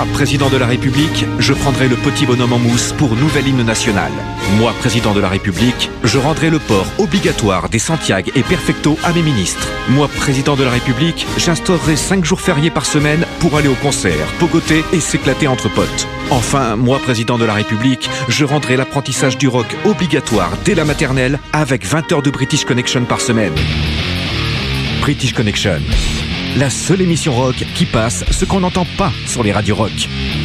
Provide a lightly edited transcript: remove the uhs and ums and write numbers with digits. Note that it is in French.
Moi, président de la République, je prendrai le petit bonhomme en mousse pour nouvel hymne national. Moi, président de la République, je rendrai le port obligatoire des Santiago et Perfecto à mes ministres. Moi, président de la République, j'instaurerai 5 jours fériés par semaine pour aller au concert, pogoter et s'éclater entre potes. Enfin, moi, président de la République, je rendrai l'apprentissage du rock obligatoire dès la maternelle avec 20 heures de British Connection par semaine. British Connection, la seule émission rock qui passe ce qu'on n'entend pas sur les radios rock.